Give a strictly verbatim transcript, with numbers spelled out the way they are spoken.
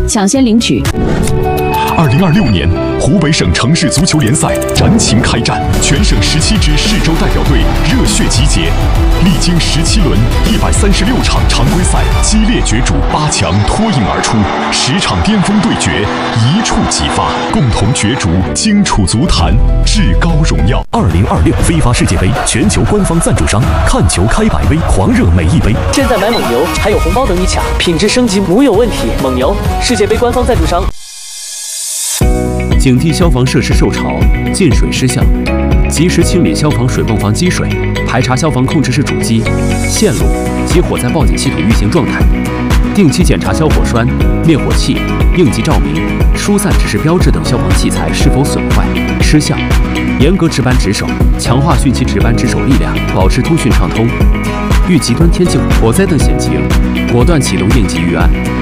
抢先领取。 二零二六年湖北省城市足球联赛燃情开战，全省十七支市州代表队热血集结，历经十七轮一百三十六场常规赛激烈角逐，八强脱颖而出，十场巅峰对决一触即发，共同角逐荆楚足坛至高荣耀。 二零二六非法世界杯全球官方赞助商，看球开百威，狂热每一杯。 现在买蒙牛还有红包等你抢，品质升级无有问题。蒙牛，世界杯官方赞助商。 警惕消防设施受潮、进水失效，及时清理消防水泵房积水，排查消防控制室主机、线路及火灾报警系统运行状态，定期检查消火栓、灭火器、应急照明、疏散指示标志等消防器材是否损坏、失效，严格值班值守，强化汛期值班值守力量，保持通讯畅通。遇极端天气、火灾等险情，果断启动应急预案。